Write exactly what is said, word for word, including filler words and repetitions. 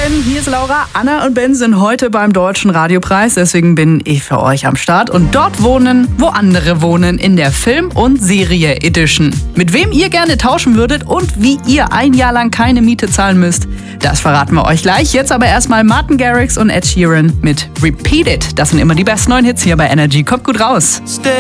Morgen, hier ist Laura. Anna und Ben sind heute beim Deutschen Radiopreis, deswegen bin ich für euch am Start. Und dort wohnen, wo andere wohnen, in der Film- und Serie-Edition. Mit wem ihr gerne tauschen würdet und wie ihr ein Jahr lang keine Miete zahlen müsst, das verraten wir euch gleich. Jetzt aber erstmal Martin Garrix und Ed Sheeran mit Repeat It. Das sind immer die besten neuen Hits hier bei Energy. Kommt gut raus. Stay